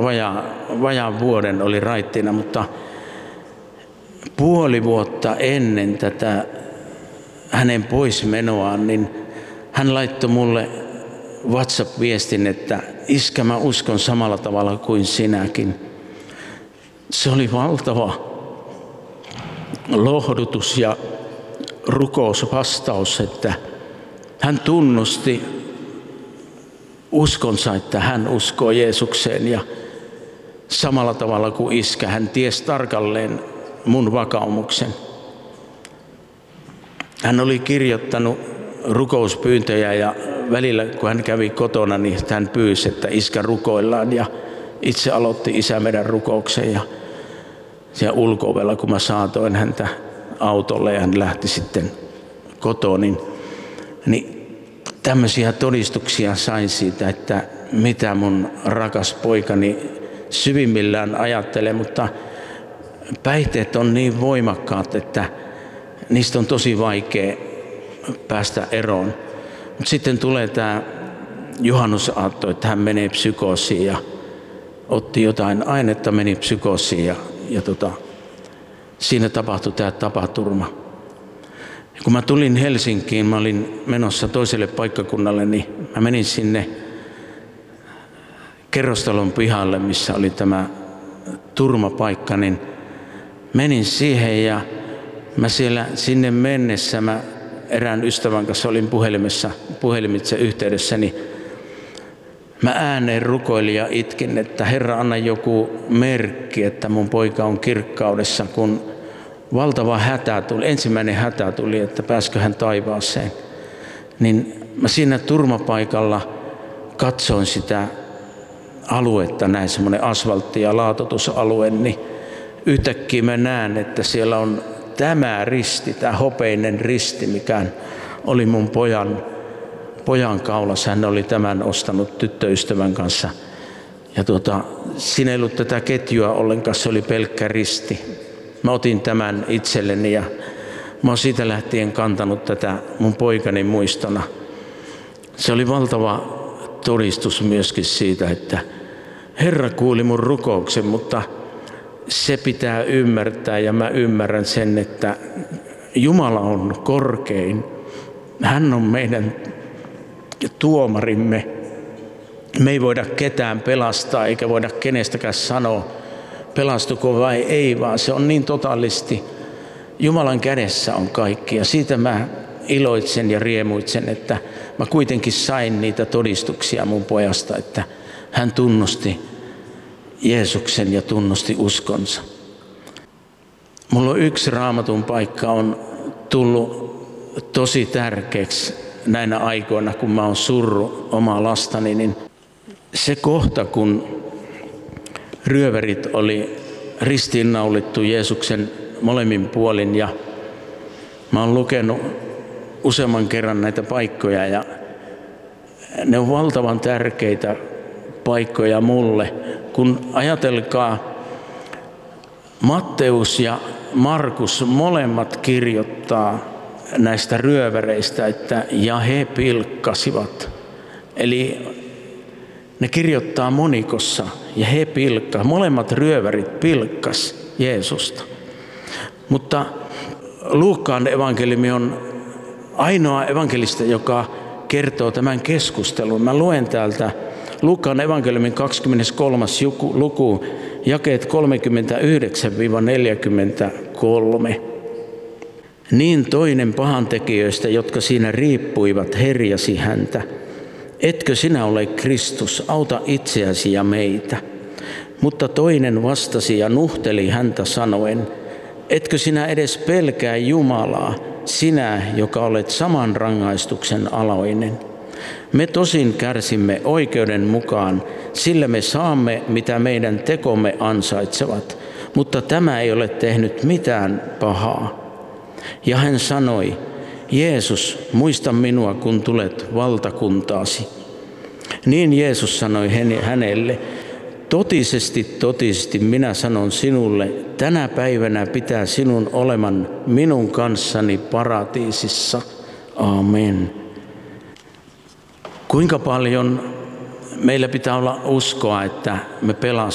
vajaan vuoden oli raittiina, mutta puoli vuotta ennen tätä hänen poismenoaan, niin hän laittoi mulle WhatsApp-viestin, että iskä, mä uskon samalla tavalla kuin sinäkin. Se oli valtava lohdutus ja rukousvastaus, että hän tunnusti uskonsa, että hän uskoo Jeesukseen ja samalla tavalla kuin iskä, hän tiesi tarkalleen mun vakaumuksen. Hän oli kirjoittanut rukouspyyntöjä ja välillä kun hän kävi kotona, niin hän pyysi, että iskä rukoillaan ja itse aloitti isä meidän rukouksen ja siellä ulko-ovella, kun mä saatoin häntä autolle ja hän lähti sitten kotoon, niin tämmöisiä todistuksia sain siitä, että mitä mun rakas poikani syvimmillään ajattelee, mutta päihteet on niin voimakkaat, että niistä on tosi vaikea päästä eroon. Mutta sitten tulee tämä juhannusaatto, että hän menee psykoosiin ja otti jotain ainetta, meni psykoosiin ja siinä tapahtui tämä tapaturma. Ja kun mä tulin Helsinkiin, mä olin menossa toiselle paikkakunnalle, niin mä menin sinne kerrostalon pihalle, missä oli tämä turmapaikka, niin menin siihen ja mä sinne mennessä, mä erään ystävän kanssa olin puhelimitse yhteydessä, niin mä ääneen rukoilin ja itkin, että Herra, anna joku merkki, että mun poika on kirkkaudessa, kun valtava hätä tuli, ensimmäinen hätä tuli, että pääskö hän taivaaseen. Niin mä siinä turmapaikalla katsoin sitä aluetta, näin semmoinen asfaltti- ja laatoitusalue, niin yhtäkkiä mä näen, että siellä on tämä risti, tämä hopeinen risti, mikä oli mun pojan kaulassa. Hän oli tämän ostanut tyttöystävän kanssa. Ja siinä ei ollut tätä ketjua ollenkaan, se oli pelkkä risti. Mä otin tämän itselleni ja mä oon siitä lähtien kantanut tätä mun poikani muistona. Se oli valtava todistus myöskin siitä, että Herra kuuli mun rukouksen, mutta se pitää ymmärtää ja mä ymmärrän sen, että Jumala on korkein. Hän on meidän tuomarimme. Me ei voida ketään pelastaa eikä voida kenestäkään sanoa, pelastuko vai ei, vaan se on niin totaalisti. Jumalan kädessä on kaikki ja siitä mä iloitsen ja riemuitsen, että mä kuitenkin sain niitä todistuksia mun pojasta, että hän tunnusti Jeesuksen ja tunnusti uskonsa. Mulla on yksi Raamatun paikka on tullut tosi tärkeäksi näinä aikoina, kun mä oon surru omaa lastani, niin se kohta, kun ryöverit oli ristiinnaulittu Jeesuksen molemmin puolin ja mä oon lukenut useamman kerran näitä paikkoja ja ne on valtavan tärkeitä paikkoja mulle, kun ajatelkaa Matteus ja Markus molemmat kirjoittaa näistä ryövereistä, että ja he pilkkasivat. Eli ne kirjoittaa monikossa ja he molemmat ryöverit pilkkas Jeesusta. Mutta Luukkaan evankeliumi on ainoa evankelista, joka kertoo tämän keskustelun. Mä luen täältä Luukkaan evankeliumin 23. luku, jakeet 39-43. Niin toinen pahantekijöistä, jotka siinä riippuivat, herjasi häntä. Etkö sinä ole Kristus, auta itseäsi ja meitä. Mutta toinen vastasi ja nuhteli häntä sanoen, etkö sinä edes pelkää Jumalaa, sinä, joka olet saman rangaistuksen alainen. Me tosin kärsimme oikeuden mukaan, sillä me saamme, mitä meidän tekomme ansaitsevat, mutta tämä ei ole tehnyt mitään pahaa. Ja hän sanoi, Jeesus, muista minua, kun tulet valtakuntaasi. Niin Jeesus sanoi hänelle, totisesti minä sanon sinulle, tänä päivänä pitää sinun oleman minun kanssani paratiisissa. Amen. Kuinka paljon meillä pitää olla uskoa, että me pelastamme?